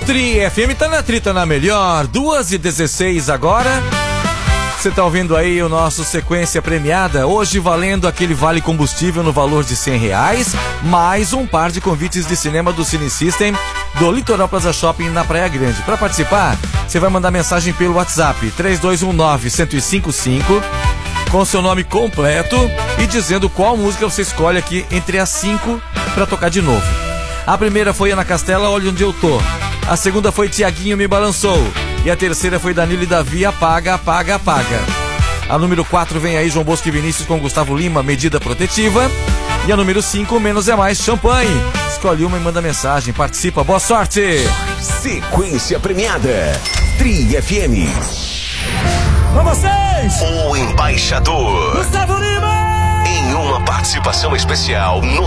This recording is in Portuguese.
Tri FM tá na trita na melhor, 2h16 agora. Você tá ouvindo aí o nosso Sequência Premiada, hoje valendo aquele vale combustível no valor de R$100, mais um par de convites de cinema do Cine System do Litoral Plaza Shopping na Praia Grande. Para participar, você vai mandar mensagem pelo WhatsApp 3219-1055 com seu nome completo e dizendo qual música você escolhe aqui entre as 5 para tocar de novo. A primeira foi Ana Castela, Olha Onde Eu Tô. A segunda foi Tiaguinho Me Balançou. E a terceira foi Danilo e Davi, Apaga, Apaga, Apaga. A número 4 vem aí João Bosco e Vinícius com Gustavo Lima, Medida Protetiva. E a número 5, Menos é Mais, Champanhe. Escolhe uma e manda mensagem, participa, boa sorte! Sequência Premiada, Tri FM. Com vocês, O Embaixador, Gustavo Lima! em uma participação especial no